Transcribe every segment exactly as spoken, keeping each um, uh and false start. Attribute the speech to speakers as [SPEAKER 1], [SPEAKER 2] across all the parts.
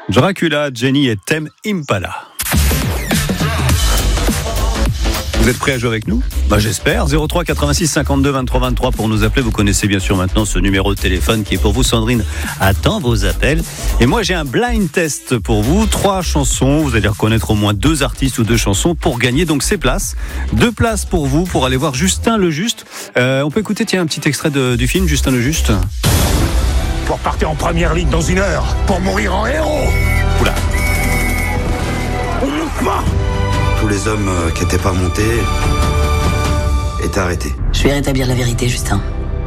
[SPEAKER 1] Dracula, Jenny et Tame Impala. Vous êtes prêts à jouer avec nous ? Bah j'espère. zéro trois quatre-vingt-six cinquante-deux vingt-trois vingt-trois pour nous appeler. Vous connaissez bien sûr maintenant ce numéro de téléphone qui est pour vous. Sandrine attend vos appels. Et moi j'ai un blind test pour vous. Trois chansons. Vous allez reconnaître au moins deux artistes ou deux chansons pour gagner donc ces places. Deux places pour vous pour aller voir Justin Le Juste. Euh, on peut écouter tiens un petit extrait de, du film Justin Le Juste.
[SPEAKER 2] Pour partir en première ligne dans une heure, pour mourir en héros.
[SPEAKER 1] Oula.
[SPEAKER 3] Tous les hommes qui n'étaient pas montés étaient arrêtés.
[SPEAKER 4] Je vais rétablir la vérité, Justin.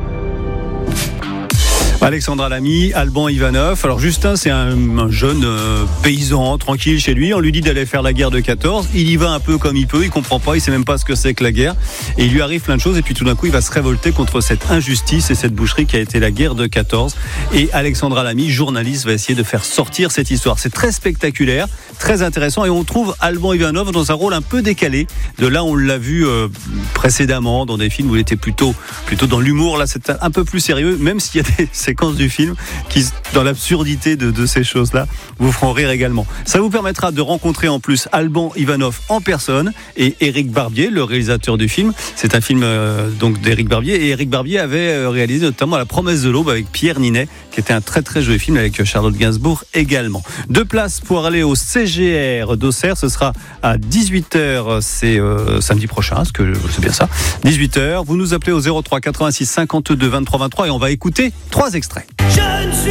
[SPEAKER 1] Alexandra Lamy, Alban Ivanov. Alors Justin, c'est un, un jeune euh, paysan tranquille chez lui. On lui dit d'aller faire la guerre de quatorze. Il y va un peu comme il peut. Il comprend pas. Il sait même pas ce que c'est que la guerre. Et il lui arrive plein de choses. Et puis tout d'un coup, il va se révolter contre cette injustice et cette boucherie qui a été la guerre de quatorze. Et Alexandra Lamy, journaliste, va essayer de faire sortir cette histoire. C'est très spectaculaire, très intéressant. Et on trouve Alban Ivanov dans un rôle un peu décalé. De là, on l'a vu euh, précédemment dans des films où il était plutôt, plutôt dans l'humour. Là, c'est un peu plus sérieux, même s'il y a des séquences du film qui, dans l'absurdité de, de ces choses-là, vous feront rire également. Ça vous permettra de rencontrer en plus Alban Ivanov en personne et Éric Barbier, le réalisateur du film. C'est un film euh, donc d'Éric Barbier et Éric Barbier avait euh, réalisé notamment La Promesse de l'Aube avec Pierre Ninet, qui était un très très joli film avec Charlotte Gainsbourg également. Deux places pour aller au C G R d'Auxerre, ce sera à dix-huit heures, c'est euh, samedi prochain, parce que c'est bien ça. dix-huit heures, vous nous appelez au zéro trois quatre-vingt-six cinquante-deux vingt-trois vingt-trois et on va écouter trois extraits. Je ne suis